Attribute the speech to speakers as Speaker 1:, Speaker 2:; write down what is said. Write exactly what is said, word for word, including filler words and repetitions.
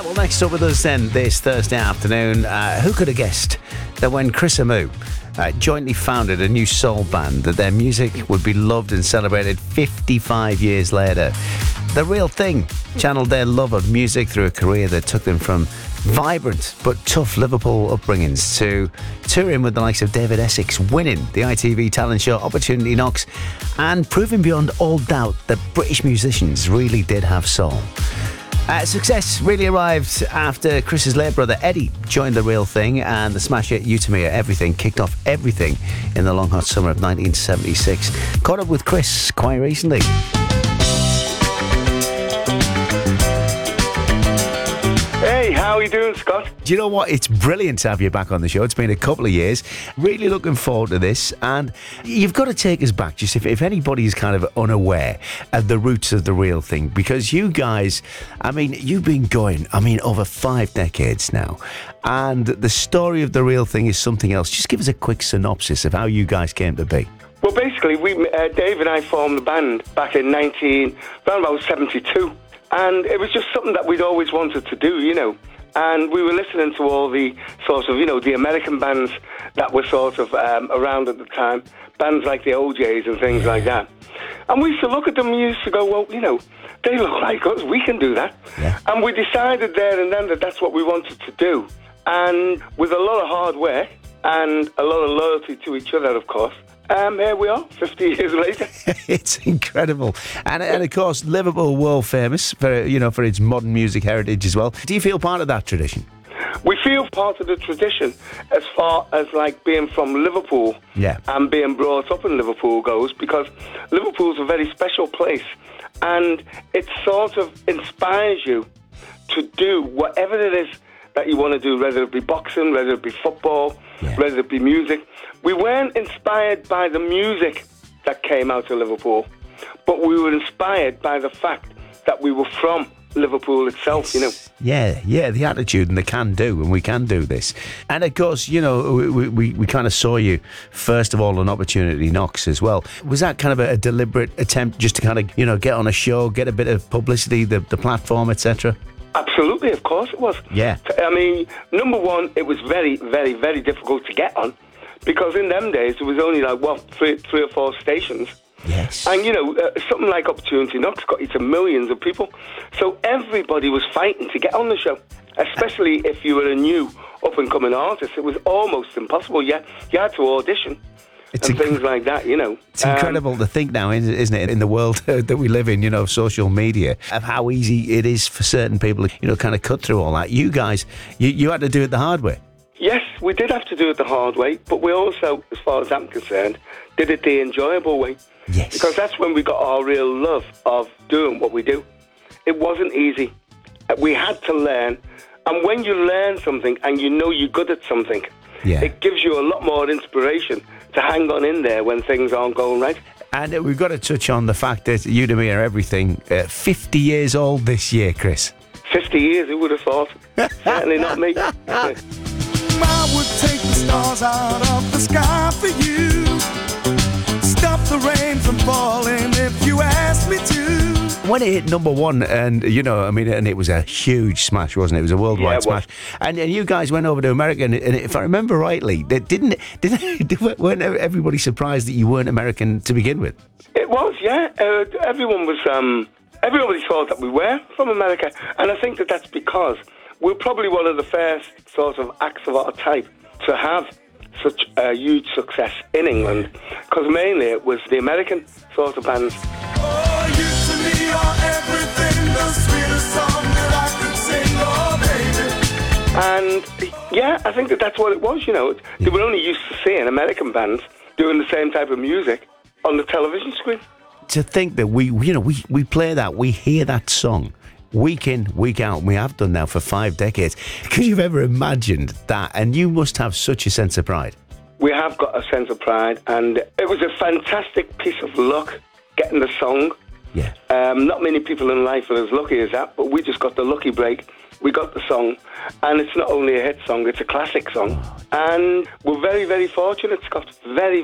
Speaker 1: Well, next up with us then this Thursday afternoon, uh, who could have guessed that when Chris Amu uh, jointly founded a new soul band, that their music would be loved and celebrated fifty-five years later. The Real Thing channeled their love of music through a career that took them from vibrant but tough Liverpool upbringings to touring with the likes of David Essex, winning the I T V talent show Opportunity Knocks, and proving beyond all doubt that British musicians really did have soul. Uh, success really arrived after Chris's late brother Eddie joined The Real Thing, and the smash hit You To Me Are Everything kicked off everything in the long hot summer of nineteen seventy-six. Caught up with Chris quite recently.
Speaker 2: Hey, how are you doing, Scott?
Speaker 1: Do you know what? It's brilliant to have you back on the show. It's been a couple of years. Really looking forward to this. And you've got to take us back, just if, if anybody's kind of unaware of the roots of The Real Thing, because you guys, I mean, you've been going, I mean, over five decades now. And the story of The Real Thing is something else. Just give us a quick synopsis of how you guys came to be.
Speaker 2: Well, basically, we, uh, Dave and I formed the band back in nineteen, around about seventy-two. And it was just something that we'd always wanted to do, you know. And we were listening to all the sort of, you know, the American bands that were sort of um, around at the time, bands like the O Js and things like that. And we used to look at them and used to go, well, you know, they look like us, we can do that. Yeah. And we decided there and then that that's what we wanted to do. And with a lot of hard work and a lot of loyalty to each other, of course, Um, here we are, fifty years later.
Speaker 1: It's incredible, and and of course Liverpool world famous for you know for its modern music heritage as well. Do you feel part of that tradition?
Speaker 2: We feel part of the tradition as far as like being from Liverpool,
Speaker 1: yeah,
Speaker 2: and being brought up in Liverpool goes, because Liverpool's a very special place, and it sort of inspires you to do whatever it is that you want to do, whether it be boxing, whether it be football, yeah, whether it be music. We weren't inspired by the music that came out of Liverpool, but we were inspired by the fact that we were from Liverpool itself, you know.
Speaker 1: Yeah, yeah, the attitude and the can-do, and we can do this. And of course, you know, we we, we kind of saw you, first of all, on Opportunity Knocks as well. Was that kind of a, a deliberate attempt just to kind of, you know, get on a show, get a bit of publicity, the, the platform, et cetera?
Speaker 2: Absolutely, of course it was.
Speaker 1: Yeah.
Speaker 2: I mean, number one, it was very, very, very difficult to get on, because in them days there was only like, what, three, three or four stations.
Speaker 1: Yes.
Speaker 2: And, you know, uh, something like Opportunity Knocks got you to millions of people. So everybody was fighting to get on the show, especially if you were a new up-and-coming artist. It was almost impossible. You, you had to audition. It's and inc- things like that, you know.
Speaker 1: It's incredible um, to think now, isn't it, in the world that we live in, you know, of social media, of how easy it is for certain people, you know, kind of cut through all that. You guys, you, you had to do it the hard way.
Speaker 2: Yes, we did have to do it the hard way, but we also, as far as I'm concerned, did it the enjoyable way.
Speaker 1: Yes.
Speaker 2: Because that's when we got our real love of doing what we do. It wasn't easy. We had to learn. And when you learn something and you know you're good at something, yeah, it gives you a lot more inspiration to hang on in there when things aren't going right.
Speaker 1: And uh, we've got to touch on the fact that You To Me Are Everything, uh, fifty years old this year, Chris.
Speaker 2: fifty years, who would have thought? Certainly not me.
Speaker 3: I would take the stars out of the sky for you. Stop the rain from falling if you ask me to.
Speaker 1: When it hit number one, and you know, I mean, and it was a huge smash, wasn't it? It was a worldwide
Speaker 2: yeah,
Speaker 1: smash. And, and you guys went over to America, and, and if I remember rightly, they didn't, didn't weren't everybody surprised that you weren't American to begin with?
Speaker 2: It was, yeah. Uh, everyone was, um, everybody thought that we were from America, and I think that that's because we're probably one of the first sort of acts of our type to have such a huge success in England, because mainly it was the American sort of bands.
Speaker 3: Oh, you to me are everything, the sweetest song that I could sing, oh baby.
Speaker 2: And yeah, I think that that's what it was, you know. They were only used to seeing American bands doing the same type of music on the television screen.
Speaker 1: To think that we, you know, we, we play that, we hear that song week in, week out, and we have done now for five decades. Could you have ever imagined that? And you must have such a sense of pride.
Speaker 2: We have got a sense of pride, and it was a fantastic piece of luck getting the song.
Speaker 1: Yeah.
Speaker 2: Um, not many people in life are as lucky as that, but we just got the lucky break. We got the song, and it's not only a hit song, it's a classic song. Oh. And we're very, very fortunate, Scott. Very,